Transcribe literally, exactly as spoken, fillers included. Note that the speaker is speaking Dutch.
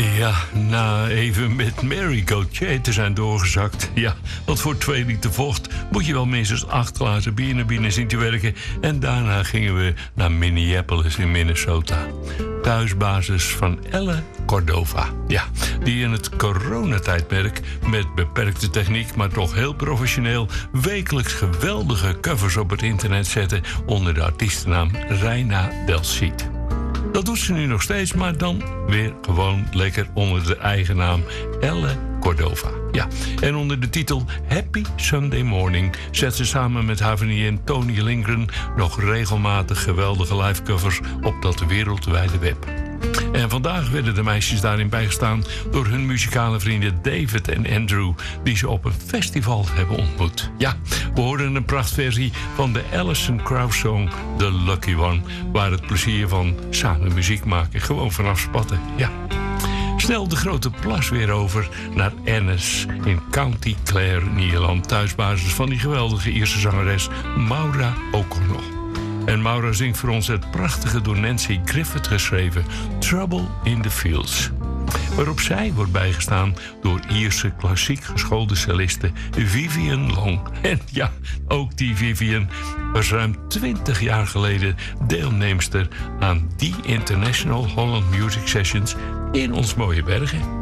Ja, na even met Mary Gauthier te zijn doorgezakt. Ja, want voor twee liter vocht moet je wel minstens acht glazen bier naar binnen zien te werken. En daarna gingen we naar Minneapolis in Minnesota. Thuisbasis van Elle Cordova. Ja, die in het coronatijdperk met beperkte techniek, maar toch heel professioneel, wekelijks geweldige covers op het internet zette onder de artiestennaam Reina Del Cid. Dat doet ze nu nog steeds, maar dan weer gewoon lekker onder de eigen naam Elle Cordova. Ja, en onder de titel Happy Sunday Morning zet ze samen met haar vriendin Tony Lindgren nog regelmatig geweldige livecovers op dat wereldwijde web. En vandaag werden de meisjes daarin bijgestaan door hun muzikale vrienden David en Andrew, die ze op een festival hebben ontmoet. Ja, we hoorden een prachtversie van de Alison Krauss song The Lucky One, waar het plezier van samen muziek maken gewoon vanaf spatte. Ja. Snel de Grote Plas weer over naar Ennis in County Clare, Ierland, thuisbasis van die geweldige Ierse zangeres Maura O'Connell. En Maura zingt voor ons het prachtige door Nancy Griffith geschreven Trouble in the Fields, waarop zij wordt bijgestaan door Ierse klassiek geschoolde celliste Vivian Long. En ja, ook die Vivian was ruim twintig jaar geleden deelnemster aan die International Holland Music Sessions in ons mooie Bergen.